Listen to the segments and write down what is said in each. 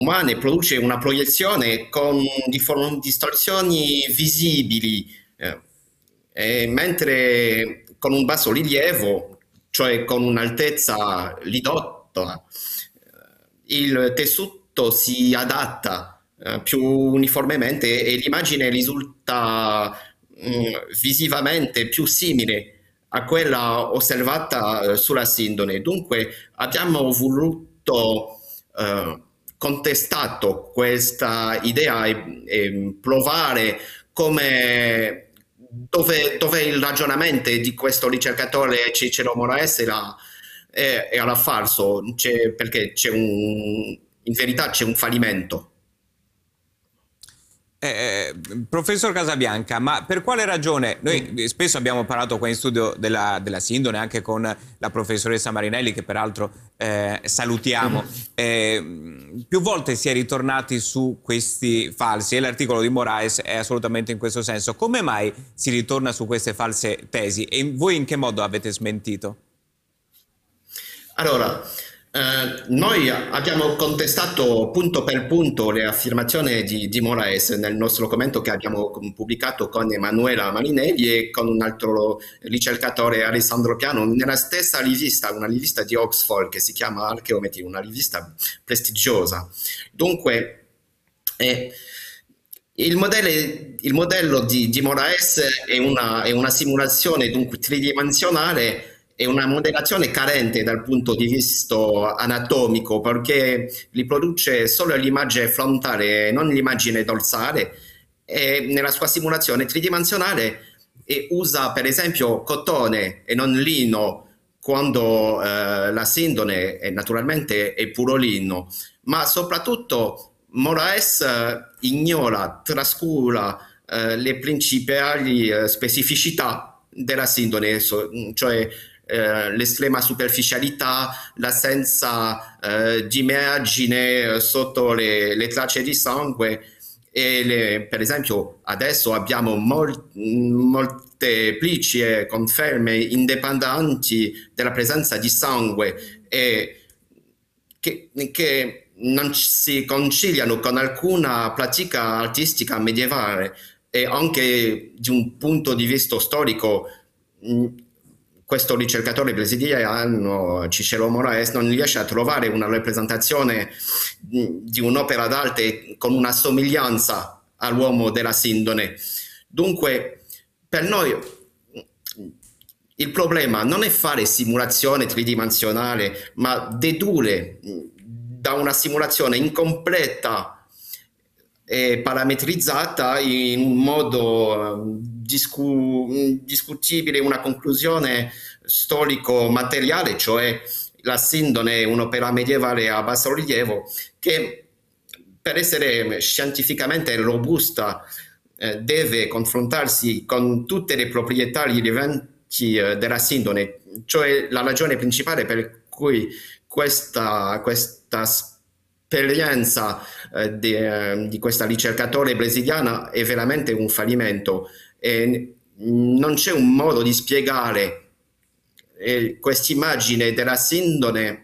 umane produce una proiezione con distorsioni visibili, mentre con un basso rilievo, cioè con un'altezza ridotta, il tessuto si adatta più uniformemente e l'immagine risulta visivamente più simile a quella osservata sulla sindone. Dunque abbiamo voluto contestato questa idea e provare come dove il ragionamento di questo ricercatore Cicero Moraes era falso, perché in verità c'è un fallimento. Professor Casabianca, ma per quale ragione? Noi spesso abbiamo parlato qua in studio della sindone anche con la professoressa Marinelli, che peraltro salutiamo. Più volte si è ritornati su questi falsi e l'articolo di Moraes è assolutamente in questo senso. Come mai si ritorna su queste false tesi e voi in che modo avete smentito? Allora, noi abbiamo contestato punto per punto le affermazioni di Moraes nel nostro commento che abbiamo pubblicato con Emanuela Marinelli e con un altro ricercatore, Alessandro Piano, nella stessa rivista, una rivista di Oxford che si chiama Archeometry, una rivista prestigiosa. Dunque, il modello di Moraes è una simulazione dunque tridimensionale e una modellazione carente dal punto di vista anatomico, perché riproduce solo l'immagine frontale e non l'immagine dorsale, e nella sua simulazione tridimensionale usa per esempio cotone e non lino, quando la sindone naturalmente è puro lino, ma soprattutto Moraes trascura le principali specificità della sindone, cioè l'estrema superficialità, l'assenza di immagine sotto le tracce di sangue e per esempio adesso abbiamo molte plici conferme indipendenti della presenza di sangue e che non si conciliano con alcuna pratica artistica medievale, e anche di un punto di vista storico questo ricercatore brasiliano, Cicero Moraes, non riesce a trovare una rappresentazione di un'opera d'arte con una somiglianza all'uomo della sindone. Dunque, per noi il problema non è fare simulazione tridimensionale, ma dedurre da una simulazione incompleta e parametrizzata in un modo discutibile una conclusione storico-materiale, cioè la sindone è un'opera medievale a basso rilievo che per essere scientificamente robusta deve confrontarsi con tutte le proprietà rilevanti della sindone, cioè la ragione principale per cui questa esperienza di questa ricercatore brasiliana è veramente un fallimento e non c'è un modo di spiegare quest'immagine della sindone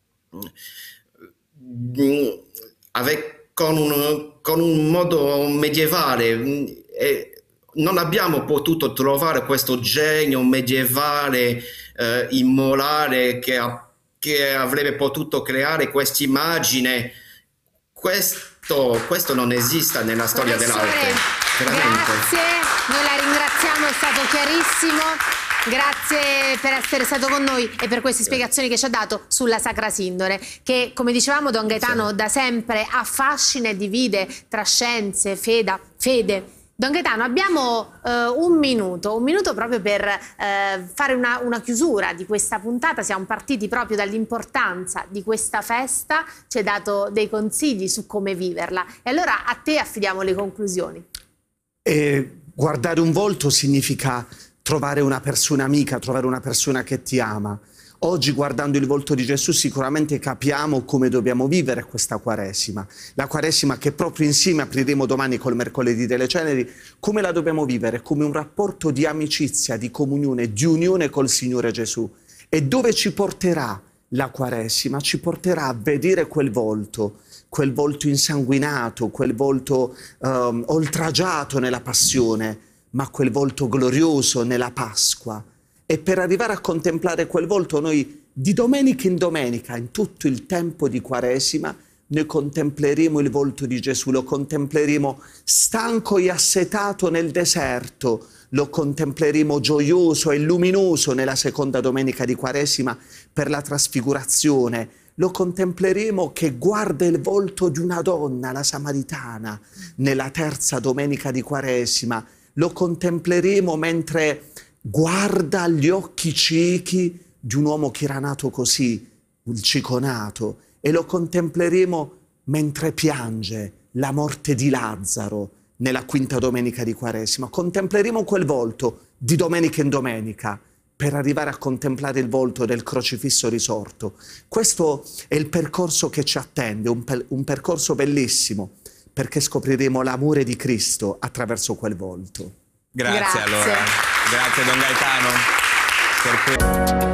con un modo medievale. Non abbiamo potuto trovare questo genio medievale immorale che avrebbe potuto creare quest'immagine. Questo non esiste nella storia dell'arte. Grazie, noi la ringraziamo, è stato chiarissimo. Grazie per essere stato con noi e per queste spiegazioni che ci ha dato sulla Sacra Sindone, che, come dicevamo, Don Gaetano da sempre affascina e divide tra scienze, fede. Don Gaetano, abbiamo un minuto proprio per fare una chiusura di questa puntata. Siamo partiti proprio dall'importanza di questa festa, ci hai dato dei consigli su come viverla e allora a te affidiamo le conclusioni. Guardare un volto significa trovare una persona amica, trovare una persona che ti ama. Oggi, guardando il volto di Gesù, sicuramente capiamo come dobbiamo vivere questa Quaresima. La Quaresima che proprio insieme apriremo domani col Mercoledì delle Ceneri, come la dobbiamo vivere? Come un rapporto di amicizia, di comunione, di unione col Signore Gesù. E dove ci porterà la Quaresima? Ci porterà a vedere quel volto quel volto insanguinato, quel volto oltraggiato nella passione, ma quel volto glorioso nella Pasqua. E per arrivare a contemplare quel volto noi di domenica in domenica, in tutto il tempo di Quaresima, noi contempleremo il volto di Gesù, lo contempleremo stanco e assetato nel deserto, lo contempleremo gioioso e luminoso nella seconda domenica di Quaresima per la trasfigurazione, lo contempleremo che guarda il volto di una donna, la Samaritana, nella terza domenica di Quaresima, lo contempleremo mentre guarda gli occhi ciechi di un uomo che era nato così, il ciconato, e lo contempleremo mentre piange la morte di Lazzaro nella quinta domenica di Quaresima. Contempleremo quel volto di domenica in domenica per arrivare a contemplare il volto del crocifisso risorto. Questo è il percorso che ci attende, un percorso bellissimo, perché scopriremo l'amore di Cristo attraverso quel volto. Grazie allora. Grazie Don Gaetano per